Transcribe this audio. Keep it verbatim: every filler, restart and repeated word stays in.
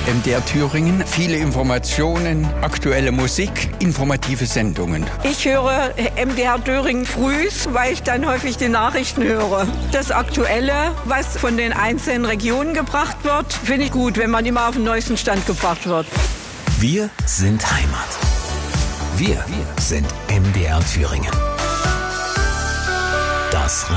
M D R Thüringen. Viele Informationen, aktuelle Musik, informative Sendungen. Ich höre M D R Thüringen frühs, weil ich dann häufig die Nachrichten höre. Das Aktuelle, was von den einzelnen Regionen gebracht wird, finde ich gut, wenn man immer auf den neuesten Stand gebracht wird. Wir sind Heimat. Wir sind M D R Thüringen. Das